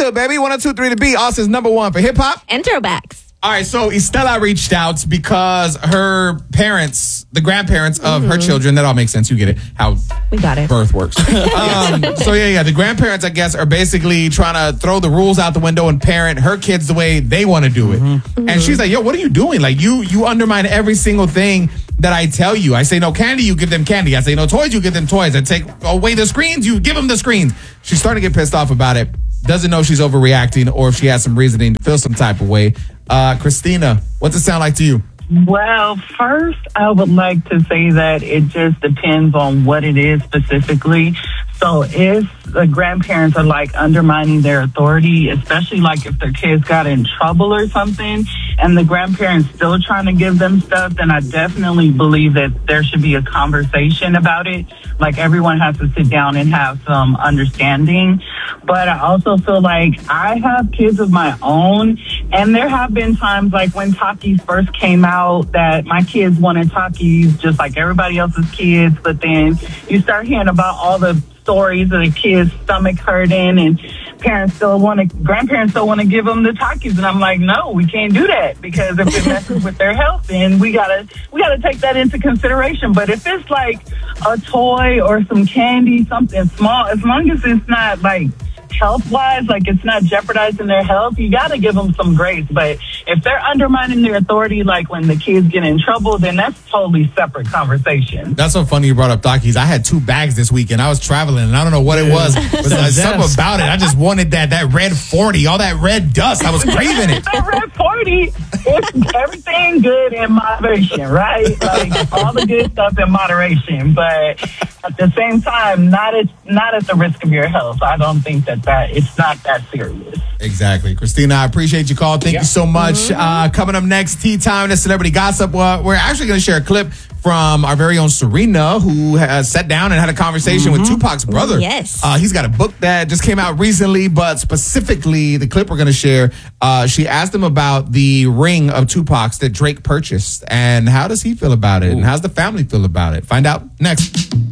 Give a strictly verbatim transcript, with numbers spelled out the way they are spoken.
to it, baby. one oh two point three The Beat, Austin's number one for hip-hop. And throwbacks. All right, so Estella reached out because her parents, the grandparents of mm-hmm. her children, that all makes sense. You get it, how we got it. birth works. um, so, yeah, yeah, the grandparents, I guess, are basically trying to throw the rules out the window and parent her kids the way they want to do it. Mm-hmm. And she's like, yo, what are you doing? Like, you you undermine every single thing that I tell you. I say no candy, you give them candy. I say no toys, you give them toys. I take away the screens, you give them the screens. She's starting to get pissed off about it. Doesn't know she's overreacting or if she has some reasoning to feel some type of way. Uh, Christina, what's it sound like to you? Well, first, I would like to say that it just depends on what it is specifically. So if the grandparents are like undermining their authority, especially like if their kids got in trouble or something, and the grandparents still trying to give them stuff, then I definitely believe that there should be a conversation about it. Like everyone has to sit down and have some understanding. But I also feel like I have kids of my own, and there have been times like when Takis first came out that my kids wanted Takis just like everybody else's kids, but then you start hearing about all the stories of the kids' stomach hurting and parents still want to, grandparents still want to give them the Takis. And I'm like, no, we can't do that because if it messes with their health, then we gotta, we gotta take that into consideration. But if it's like a toy or some candy, something small, as long as it's not like health-wise, like it's not jeopardizing their health, you got to give them some grace. But if they're undermining their authority, like when the kids get in trouble, then that's totally separate conversation. That's so funny you brought up Takis. I had two bags this weekend. I was traveling, and I don't know what it was. But uh, something about it. I just wanted that that red forty, all that red dust. I was craving it. That red forty, it's everything good in moderation, right? Like all the good stuff in moderation, but at the same time, not at not at the risk of your health. I don't think that that it's not that serious. Exactly. Christina, I appreciate your call. Thank yeah. you so much. Mm-hmm. Uh, coming up next, Tea Time, the Celebrity Gossip. Well, we're actually going to share a clip from our very own Serena, who has sat down and had a conversation mm-hmm. with Tupac's brother. Yes. Uh, he's got a book that just came out recently, but specifically the clip we're going to share, uh, she asked him about the ring of Tupac's that Drake purchased, and how does he feel about it, Ooh. and how's the family feel about it? Find out next.